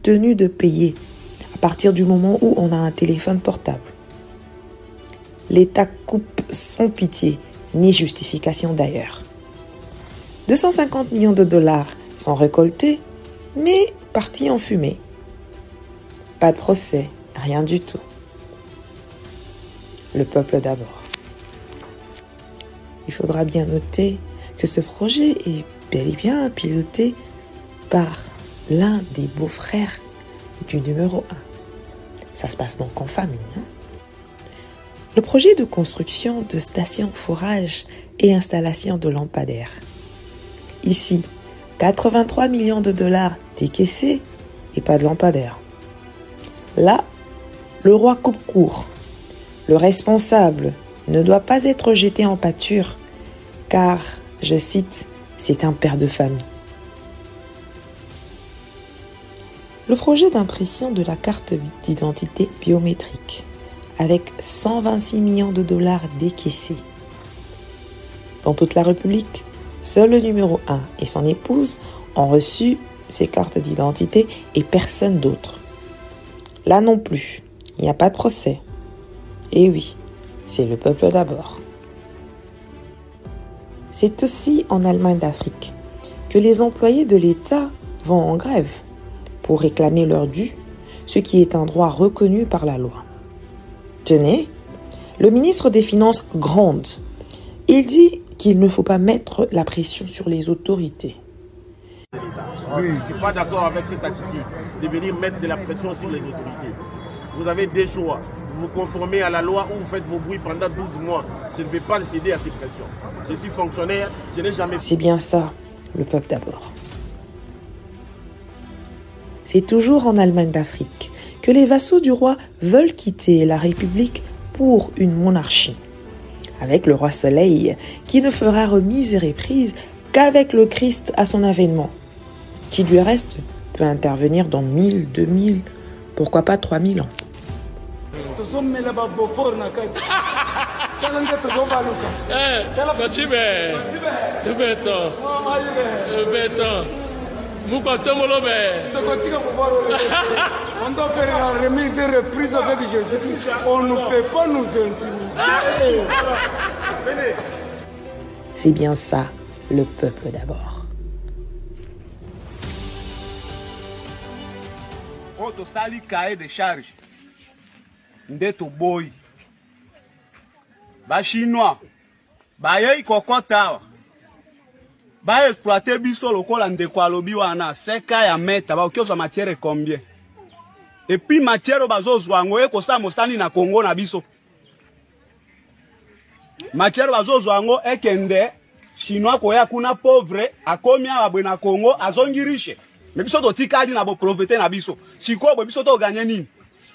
tenu de payer à partir du moment où on a un téléphone portable. L'État coupe sans pitié, ni justification d'ailleurs. 250 millions de dollars sont récoltés, mais partis en fumée. Pas de procès, rien du tout. Le peuple d'abord. Il faudra bien noter que ce projet est bel et bien piloté par l'un des beaux-frères du numéro 1. Ça se passe donc en famille. Le projet de construction de stations forage et installation de lampadaires. Ici, 83 millions de dollars décaissés et pas de lampadaires. Là, le roi coupe court. Le responsable ne doit pas être jeté en pâture car, je cite, c'est un père de famille. Le projet d'impression de la carte d'identité biométrique avec 126 millions de dollars décaissés. Dans toute la République, seul le numéro 1 et son épouse ont reçu ces cartes d'identité et personne d'autre. Là non plus, il n'y a pas de procès. Et oui, c'est le peuple d'abord. C'est aussi en Allemagne d'Afrique que les employés de l'État vont en grève pour réclamer leur dû, ce qui est un droit reconnu par la loi. Tenez, le ministre des Finances gronde. Il dit qu'il ne faut pas mettre la pression sur les autorités. Oui, je ne suis pas d'accord avec cette attitude de venir mettre de la pression sur les autorités. Vous avez des choix. Vous vous conformez à la loi ou vous faites vos bruits pendant 12 mois. Je ne vais pas céder à ces pressions. Je suis fonctionnaire, je n'ai jamais... C'est bien ça, le peuple d'abord. C'est toujours en Allemagne d'Afrique que les vassaux du roi veulent quitter la République pour une monarchie. Avec le roi Soleil, qui ne fera remise et reprise qu'avec le Christ à son avènement, qui du reste peut intervenir dans 1000, 2000, pourquoi pas 3000 ans. On doit faire la remise et reprise avec Jésus. On ne peut pas nous intimider. C'est bien ça, le peuple d'abord. On te sali cahier de charge. Ndeto boy. Ba chinois. Ba yei kokota. Ba exploiter biso lokola ndeko alobi wana seka ya meta ba okioza matière combien. Et puis matière bazozwa ngo eko sa mostani na Congo na biso. Matière bazozwa ngo ekende chinois koya kuna pauvre akomi abwe na Congo azongi riche. Mais biso to tikadi na bo profiter na biso. Siko bo biso to gagner nini?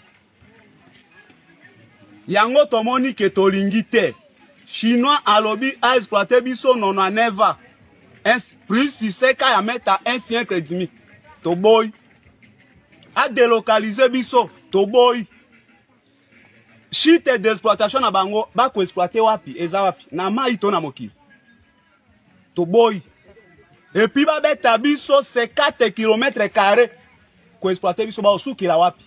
Yango tomoni ke tolingi te. Chinois alobi a exploiter biso non never. Plus si seka ya meta un siècle et demi. To boy. A délocaliser biso. To boy. Chite d'exploitation na bango. Ba ko exploiter wapi. Eza wapi. Na ma ito na moki. To boy. Et puis ba beta biso 4 km². Ko exploiter biso ba osuki la wapi.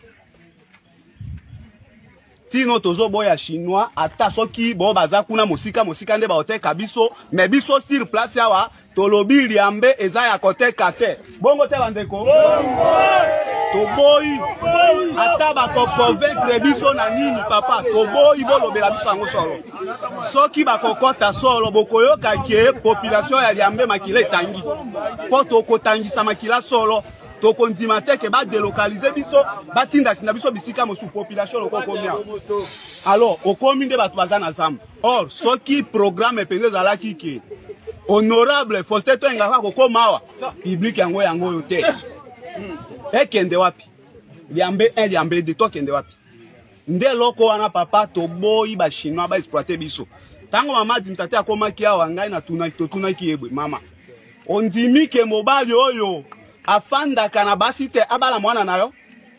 Tino tozo boya chinois. Ata soki bo baza kuna mosika nde ba oteka biso. Mais biso sur place yawa. Tolobi liambe eza ya kote kate. Bongo te bandeko. To boy. Ata ba ko convaincre biso na nini papa. To boy bolobela biso ngo solo. Soki ba kokota solo bokoyoka ke population ya liambe makile tangi. Po to kotangisa makila solo. To kondimate ke ba délocaliser biso ba tinda sina biso bisika mosu population lokoko mia. Alors okomi nde batu bazana zamba. Or soki programme pende zala kiki. Honorable Faustin Toengaka kokomawa public yango yote. Ekende wapi? Liambe 1 liambe 2 tokende wapi? Nde loko wana papa to boyi ba chinois ba exploiter biso. Tango mama dimtate akomaki awa ngai na tuna ki yebwe mama. Ondimi ke mobali oyo afanda kana basite abala mwana nayo.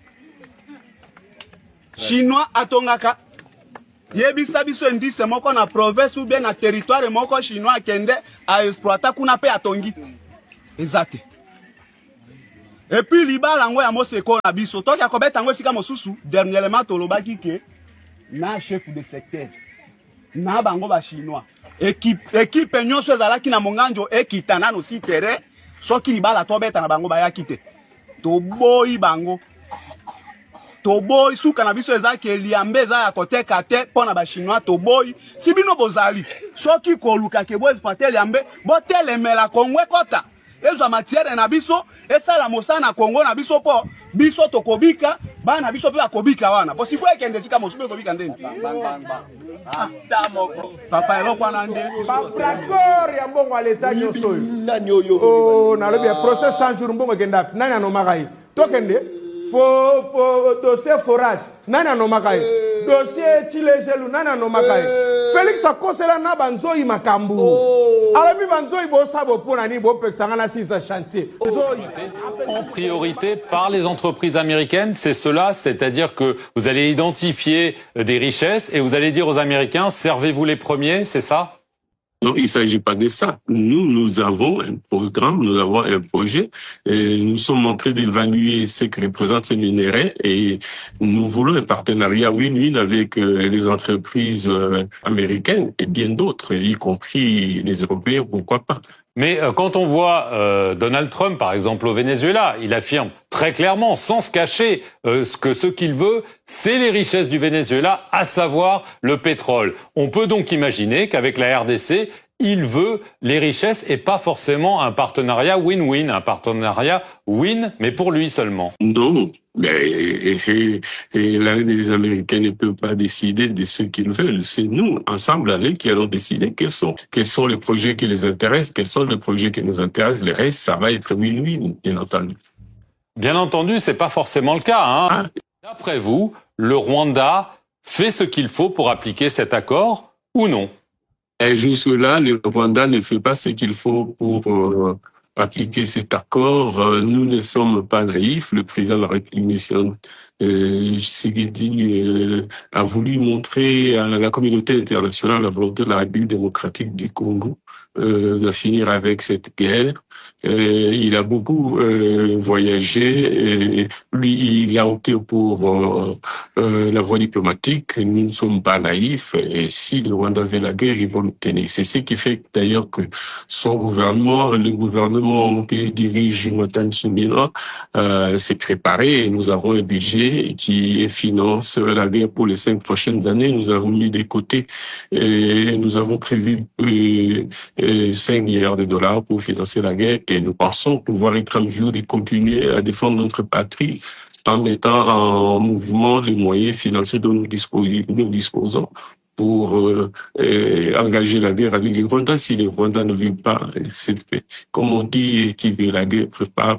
Chinois atongaka yebisa biso indice moko na province ou bien na territoire moko chinois kende a exploiter kuna pe atongi. Exact. Et puis libala ngo ya moseko na biso toki akobeta ngo sika mosusu dernièrement tolobaki ke na chef de secteur na bango ba chinois équipe nyonso ezalaki na monganjo ekitana no si terrain soki libala tobeta na bango bayaki te toboyi bango toboyi suka na biso ezalaki eliambe eza ya koteka te pona ba chinois toboyi si bino bozali soki koluka ke bo exploiter eliambe botelemela Kongo ekota ezwa matière na biso esala mosana na Kongo na biso po biso tokobika bana biso pe bakobika wana bo sifo ekende sika mosupe kobika ndeni papa eloko wana nde d'accord ya mbongo à l'état nyoso oh na lobi procès 100 jours mbongo kenda nani anomaka ye tokende dossier forage nani anomaka ye dossier Chilejelu nani anomaka ye Félix akosela na banzoi makambu alami banzoi bo sabo pona ni bo pexanga na sisa chantier en priorité par les entreprises américaines, c'est cela, c'est-à-dire que vous allez identifier des richesses et vous allez dire aux Américains servez-vous les premiers, c'est ça? Non, il ne s'agit pas de ça. Nous avons un programme, nous avons un projet, et nous sommes en train d'évaluer ce que représentent ces minéraux et nous voulons un partenariat win-win avec les entreprises américaines et bien d'autres, y compris les Européens, pourquoi pas. Mais quand on voit Donald Trump, par exemple, au Venezuela, il affirme très clairement, sans se cacher, que ce qu'il veut, c'est les richesses du Venezuela, à savoir le pétrole. On peut donc imaginer qu'avec la RDC, il veut les richesses et pas forcément un partenariat win-win, un partenariat win, mais pour lui seulement. Non, mais les Américains ne peuvent pas décider de ce qu'ils veulent. C'est nous, ensemble avec, qui allons décider quels sont les projets qui les intéressent, quels sont les projets qui nous intéressent. Le reste, ça va être win-win, bien entendu. Bien entendu, c'est pas forcément le cas, hein. D'après vous, le Rwanda fait ce qu'il faut pour appliquer cet accord ou non? Et jusque-là, le Rwanda ne fait pas ce qu'il faut pour appliquer cet accord. Nous ne sommes pas naïfs. Le président de la République, Tshisekedi, a voulu montrer à la communauté internationale la volonté de la République démocratique du Congo de finir avec cette guerre. Il a beaucoup voyagé. Et lui, il a opté pour la voie diplomatique. Nous ne sommes pas naïfs. Et si le Rwanda veut la guerre, ils vont l'obtenir. C'est ce qui fait d'ailleurs que son gouvernement, le gouvernement que dirige Jonathan Tsumila, s'est préparé. Et nous avons un budget qui finance la guerre pour les 5 prochaines années. Nous avons mis de côté et nous avons prévu 5 milliards de dollars pour financer la guerre. Et nous pensons pouvoir être en mesure de continuer à défendre notre patrie en mettant en mouvement les moyens financiers dont nous disposons pour engager la guerre avec les Rwandais. Si les Rwandais ne veulent pas cette paix, comme on dit, qui veut la guerre prépare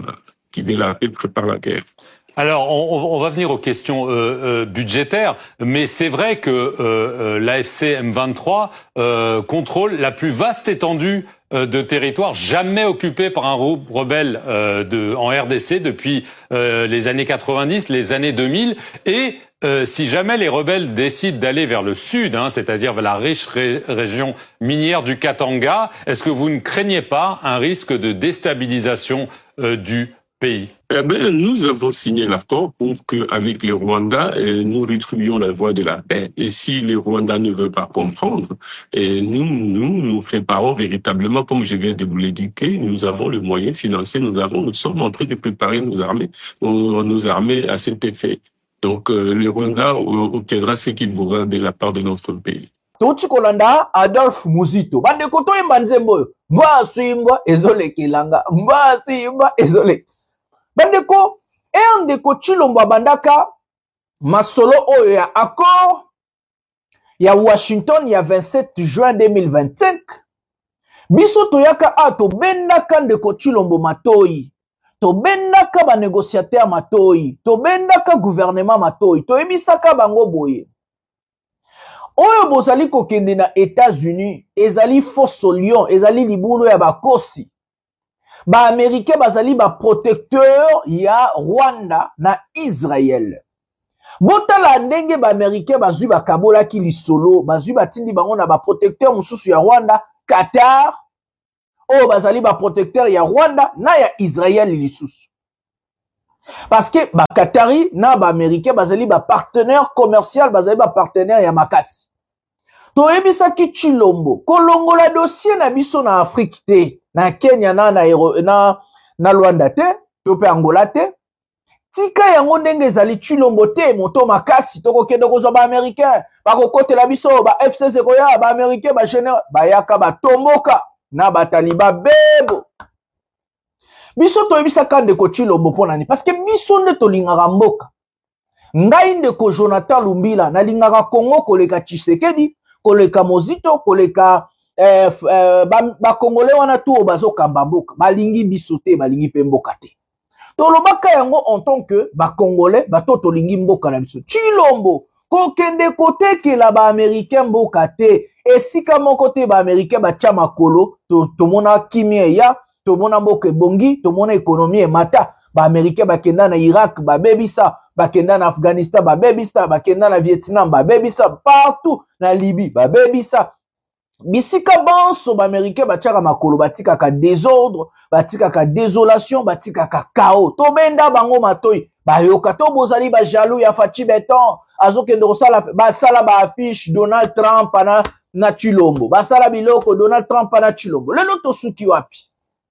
la guerre. Alors, on va venir aux questions budgétaires, mais c'est vrai que l'AFC M23 contrôle la plus vaste étendue de territoire jamais occupé par un rebelle en RDC depuis les années 90, les années 2000, et si jamais les rebelles décident d'aller vers le sud, c'est-à-dire vers la riche région minière du Katanga, est-ce que vous ne craignez pas un risque de déstabilisation du pays? Eh ben, nous avons signé l'accord pour que, avec les Rwandais, nous rétribuions la voie de la paix. Et si les Rwandais ne veulent pas comprendre, nous préparons véritablement, comme je viens de vous l'indiquer, nous avons le moyen financier, nous sommes en train de préparer nos armées à cet effet. Donc, les Rwandais obtiendra ce qu'il voudra de la part de notre pays. Touti kolanda Adolphe Muzito. Bande koto imbanzembo. Mba suimba ezole kilanga. Mba suimba ezole. Bandeko, ndeko Chilombo bandaka masolo oyo ya accord ya Washington ya 27 juin 2025. Biso toyaka ato bendaka ndeko Chilombo matoi. To bendaka ba négociateur matoi. To bendaka gouvernement matoi. To ebisaka bango boye. Oyo bozali kokende na États-Unis, ezali fosso lion, ezali libulu ya bakosi. Ba Américain bazali ba protecteur ya Rwanda na Israël. Botala ndenge ba Américain bazui ba kabola ki lisolo, bazui ba tindi bango na ba protecteur mususu ya Rwanda, Qatar. O bazali ba protecteur ya Rwanda na ya Israël lisusu. Parce que ba Qatari na ba Américain bazali ba partenaire commercial, bazali ba partenaire ya makasi. To ebisa ki Chilombo, kolongola dossier na biso na Afrique te, na Kenya na Luanda te, to pe Angola te. Tika yango ndenge ezali Chilombo te, moto makasi toko kende kozwa ba Américain, ba kokotela biso ba FCC koya ba Américain ba général, ba yaka ba tomboka na ba taliba bebo. Biso to ebisa kande ko Chilombo pona ni parce que biso nde to lingaka mboka. Ngai ndeko Jonathan Lumbila na lingaka Congo koleka Tshisekedi, koleka Mozito, koleka ba Congolais wana tu bazo kamba mboka. Balingi biso te, balingi pe mboka te. To lobaka yango en tant que ba Congolais, ba to lingi mboka na biso. Chilombo ko kende kote la ba Américain mboka te. Esika moko te ba Américain ba tia makolo, to mona kimie ya to mona mboka bongi, to mona économie e mata. Ba Américain ba kenda na Irak, ba bebisa, ba kenda na Afghanistan, ba bebisa, ba kenda na Vietnam, ba bebisa, partout na Libye, ba bebisa. Bisika banso ba Américain ba tiaka makolo, ba tika ka désordre, ba tika ka désolation, ba tika ka chaos. To benda bango matoi, ba yoka to bozali ba jaloux ya Fachi Beton, azo kende kosala ba sala ba affiche Donald Trump na Chilombo. Ba sala biloko Donald Trump na Chilombo. Lelo to suki wapi?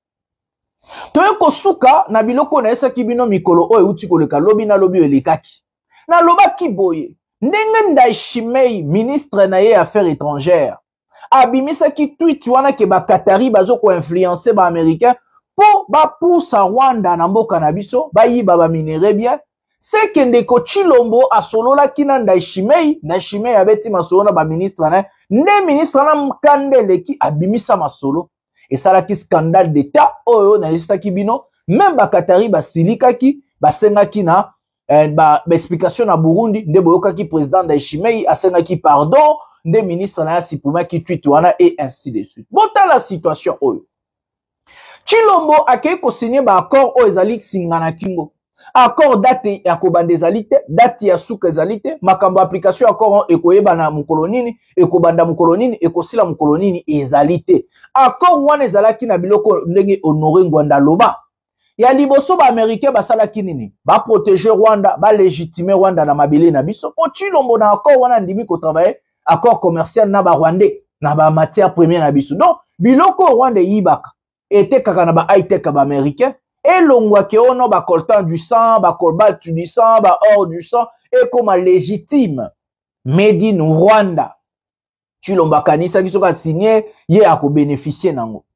Toye kosuka na biloko na esa kibino mikolo oyo uti koleka lobi na lobi elekaki. Na loba kiboye, ndenge Ndayishimiye ministre na ye affaires étrangères. Abimisa ki tweet wana ke ba Qatari bazo ko influencer ba américain po ba poussa Rwanda na mboka na biso, ba yiba ba minere bien. Se kende ko Chilombo asolola kina Ndayishimiye abeti masolo na ba ministre na, nde ministre na mkandele ki abimisa masolo. Et ça là qui scandale d'état oyo na lista kibino même ba Qatari ba silika ki ba senga ki na ba explication na Burundi nde boyoka ki président Ndayishimiye asenga ki pardon nde ministre na sipuma ki tweet wana et ainsi de suite. Bota la situation oyo Chilombo akei ko signer ba accord oyo ezali singana kingo accord date ya kobanda ezalite date ya suka ezalite makambo application accord ekoyeba na mukolonini ekobanda mukolonini ekosila mukolonini ezalite accord wana ezalaki na biloko ndenge Honoré Ngwanda loba ya liboso ba américain basalaki nini ba protéger Rwanda ba légitimer Rwanda na mabele na biso po Chilombo na accord wana ndimi ko travailler accord commercial na ba Rwandais na ba matière première na biso donc biloko Rwanda yibaka était kaka na ba high tech ba américain et longwa ke ono ba coltan du sang, ba cobalt du sang, ba or du sang, et comme légitime, made in Rwanda. Chilombo kanisa ki soka signé, ye ako bénéficier nango.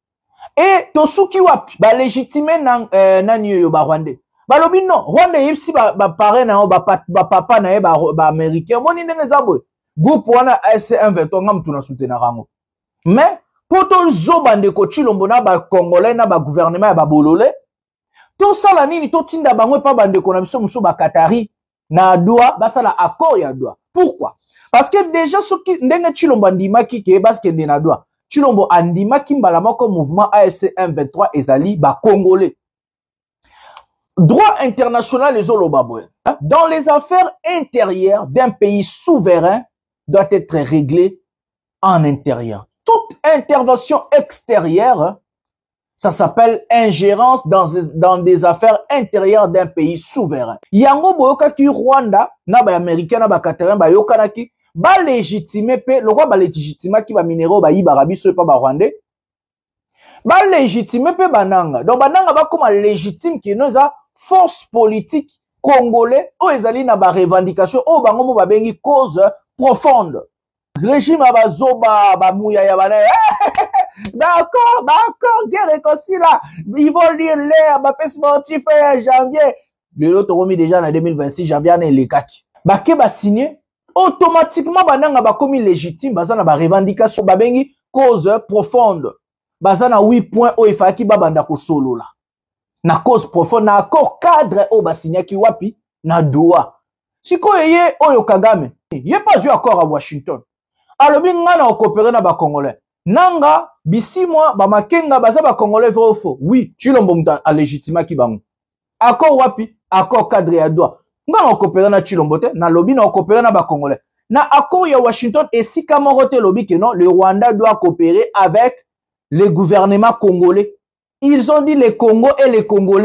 Et tosuki wapi, ba légitime nani yo ba Rwandais. Ba lobi non, Rwanda yipsi ba pare na ba papa na ye ba américain, moni ndenge zabwe. Groupe wana AFC M23 ngam tuna soutenir rango. Mais poto zobande ko Chilombo na ba Congolais na ba gouvernement ya ba bolole to sala nini to tinda bangwe pa bande ko na biso muso ba Qatari na Doha basala accord ya Doha. Pourquoi? Parce que déjà soki ndenge Chilombo andimaki ke parce que na Doha Chilombo andimaki mbala moko mouvement AFC M23 ezali ba Congolais. Droit international les olobabwe. Dans les affaires intérieures d'un pays souverain doit être réglé en intérieur. Toute intervention extérieure, ça s'appelle ingérence dans des affaires intérieures d'un pays souverain. Yango boyoka ki Rwanda, na ba américain na ba Qatarin ba yokana ki ba légitimer pe le roi ba légitimer ki ba minéraux ba yiba biso pa ba Rwandais. Ba légitimer pe bananga. Donc bananga ba comme légitime ki noza force politique congolais o ezali na ba revendication o bango mo ba bengi cause profonde. Régime abazoba bamouya ya bana d'accord guerre réconcilie là ils vont lire l'air ba sportif en janvier le lot remis déjà en 2026 janvier na lekaki bake ba signer automatiquement bananga ba komi légitime bazana ba revendication ba bengi cause profonde bazana 8 points o ifaki babanda ko solola na cause profonde na accord cadre o ba signer ki wapi na Doha sikoyo ye oyo Kagame ye pas eu accord à Washington. Alobi ngana okopere na ba Congolais. Nanga bisi moi ba makenga baza ba Congolais vrai ou faux? Oui, Chilombo muta a légitima ki bango. Accord wapi? Accord cadre ya Doha. Ngana okopere na Chilombo te, na lobi na okopere na ba Congolais. Na accord ya Washington et si kamorote lobi que non, le Rwanda doit coopérer avec le gouvernement congolais. Ils ont dit les Congos et les Congolais.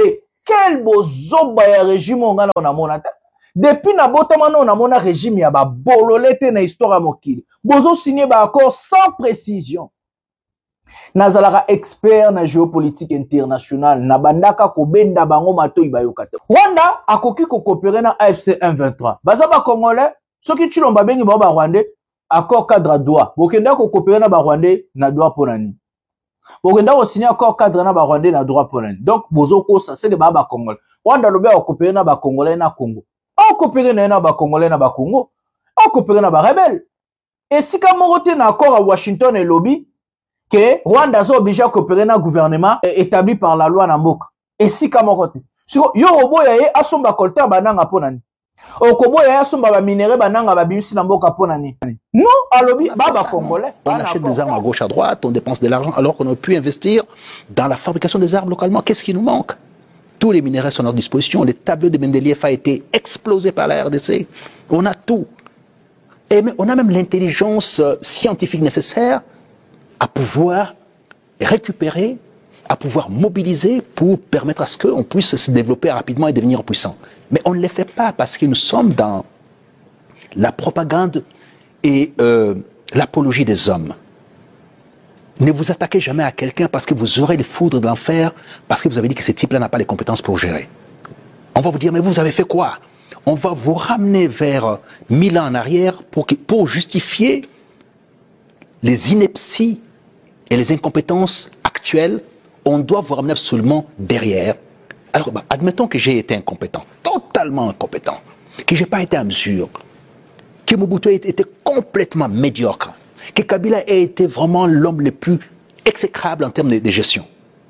quel bozoba ya régime on a monata. Depuis na botamano on a mona régime ya ba bololete na histoire mokili. Bozo signé ba accord sans précision. Nazalaka expert na géopolitique internationale na bandaka ko benda bango mato ibayokate. Rwanda akoki ko coopérer na AFC M23. Baza ba congolais soki chilomba bengi ba rwandais accord cadre droit. Bokenda ko coopérer na ba rwandais na droit ponani. Bokenda ko signer accord cadre na ba rwandais na droit ponani. Donc bozo ko ça c'est que ba congolais. Rwanda lobe ko coopérer na ba congolais na Congo. On coopérer na ba congolais na ba Congo. On coopérer na ba rebelle. Et si ka morote na accord à Washington et lobby que Rwanda est obligé à coopérer dans le gouvernement établi par la loi Namboka. Et si comment côté. Yo oboya ye asomba kolta bananga ponani. Okoboya asomba ba minéraux bananga ba bimisi Namboka ponani. Non, alobi baba congolais. On achète des armes à gauche à droite, on dépense de l'argent alors qu'on aurait pu investir dans la fabrication des armes localement. Qu'est-ce qui nous manque? Tous les minéraux sont à notre disposition. Le tableau de Mendeleev a été explosé par la RDC. On a tout. Et on a même l'intelligence scientifique nécessaire à pouvoir récupérer, à pouvoir mobiliser pour permettre à ce qu'on puisse se développer rapidement et devenir puissant. Mais on ne le fait pas parce que nous sommes dans la propagande et l'apologie des hommes. Ne vous attaquez jamais à quelqu'un parce que vous aurez les foudres de l'enfer, parce que vous avez dit que ce type-là n'a pas les compétences pour gérer. On va vous dire, mais vous avez fait quoi? On va vous ramener vers 1000 ans en arrière pour justifier les inepties et les incompétences actuelles. On doit vous ramener absolument derrière. Alors, admettons que j'ai été incompétent, totalement incompétent, que je n'ai pas été à mesure, que Mobutu ait été complètement médiocre, que Kabila ait été vraiment l'homme le plus exécrable en termes de gestion.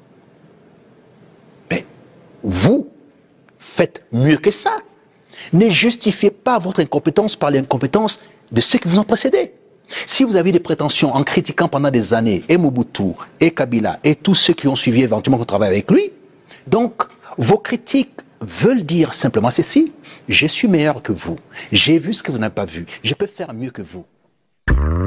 Mais vous faites mieux que ça. Ne justifiez pas votre incompétence par l'incompétence de ceux qui vous ont précédé. Si vous avez des prétentions en critiquant pendant des années et Mobutu, et Kabila, et tous ceux qui ont suivi éventuellement le travail avec lui, donc vos critiques veulent dire simplement ceci: je suis meilleur que vous, j'ai vu ce que vous n'avez pas vu, je peux faire mieux que vous.